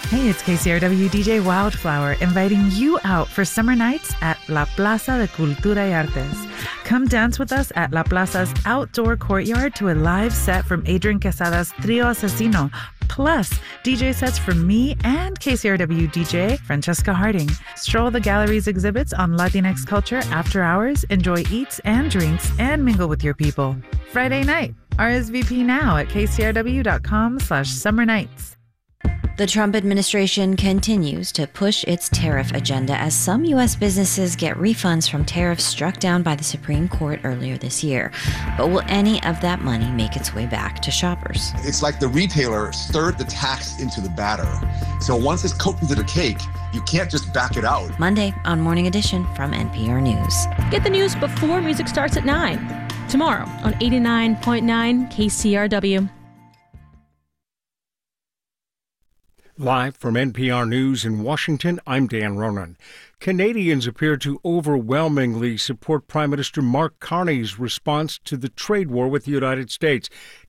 Hey, it's KCRW DJ Wildflower inviting you out for summer nights at La Plaza de Cultura y Artes. Come dance with us at La Plaza's outdoor courtyard to a live set from Adrian Quesada's Trio Asesino, plus DJ sets from me and KCRW DJ Francesca Harding. Stroll the gallery's exhibits on Latinx culture after hours, enjoy eats and drinks, and mingle with your people. Friday night. RSVP now at kcrw.com/summernights. The Trump administration continues to push its tariff agenda as some U.S. businesses get refunds from tariffs struck down by the Supreme Court earlier this year. But will any of that money make its way back to shoppers? It's like the retailer stirred the tax into the batter. So once it's cooked into the cake, you can't just back it out. Monday on Morning Edition from NPR News. Get the news before music starts at 9. Tomorrow on 89.9 KCRW. Live from NPR News in Washington, I'm Dan Ronan. Canadians appear to overwhelmingly support Prime Minister Mark Carney's response to the trade war with the United States.